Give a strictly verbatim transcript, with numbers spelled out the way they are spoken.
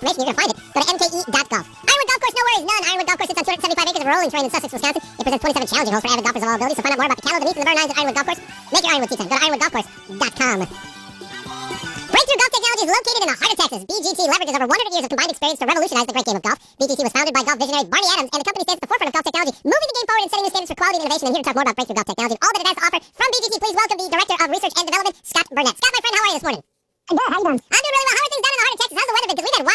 information, you're going to find it. Go to m k e dot golf. Ironwood Golf Course, no worries, none. Ironwood Golf Course sits on two hundred seventy-five acres of rolling terrain in Sussex, Wisconsin. It presents twenty-seven challenging holes for avid golfers of all abilities. To find out more about the challenges and the nines at Ironwood Golf Course, make your Ironwood tee time. Go to ironwood golf course dot com. Breakthrough Golf Technology is located in the heart of Texas. B G T leverages over one hundred years of combined experience to revolutionize the great game of golf. B G T was founded by golf visionary Barney Adams, and the company stands at the forefront of golf technology, moving the game forward and setting new standards for quality and innovation. And here to talk more about Breakthrough Golf Technology and all that it has to offer from B G T, please welcome the Director of Research and Development, Scott Burnett. Scott, my friend, how are you this morning? Good, how you doing? I'm doing really well. How are things down in the heart of Texas? How's the weather been? Because we've had